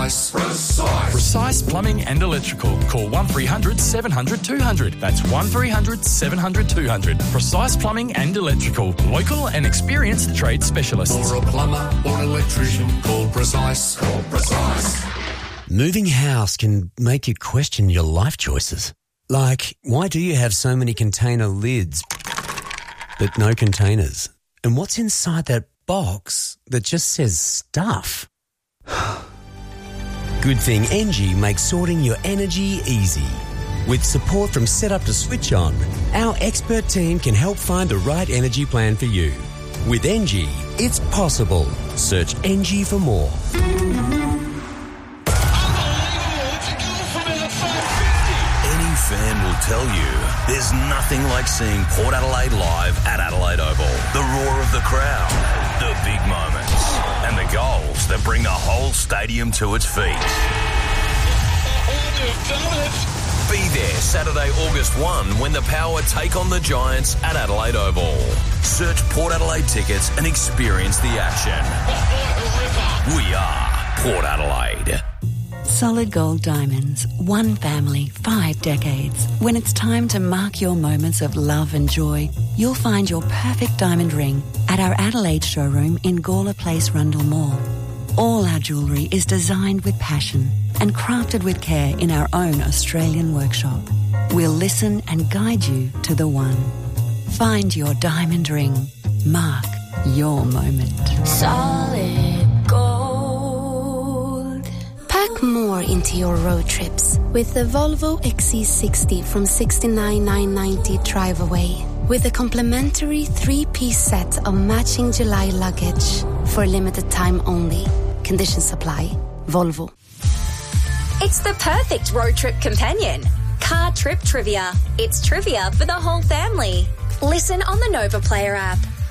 Precise. Precise Plumbing and Electrical. Call 1300 700 200. That's 1300 700 200. Precise Plumbing and Electrical. Local and experienced trade specialists. For a plumber or electrician, call Precise. Moving house can make you question your life choices. Like, why do you have so many container lids but no containers? And what's inside that box that just says stuff? Good thing Engie makes sorting your energy easy. With support from setup to switch on, our expert team can help find the right energy plan for you. With Engie, it's possible. Search Engie for more. Any fan will tell you there's nothing like seeing Port Adelaide live at Adelaide Oval. The roar of the crowd, the big moments, and the goals that bring the whole stadium to its feet. Be there Saturday, August 1 when the Power take on the Giants at Adelaide Oval. Search Port Adelaide tickets and experience the action. We are Port Adelaide. Solid Gold Diamonds. One family, 5 decades. When it's time to mark your moments of love and joy, you'll find your perfect diamond ring at our Adelaide showroom in Gawler Place, Rundle Mall. All our jewellery is designed with passion and crafted with care in our own Australian workshop. We'll listen and guide you to the one. Find your diamond ring. Mark your moment. Solid Gold. Pack more into your road trips with the Volvo XC60 from $69,990 drive away. With a complimentary 3-piece set of matching July luggage for a limited time only. Conditions apply. Volvo. It's the perfect road trip companion. Car Trip Trivia. It's trivia for the whole family. Listen on the Nova Player app.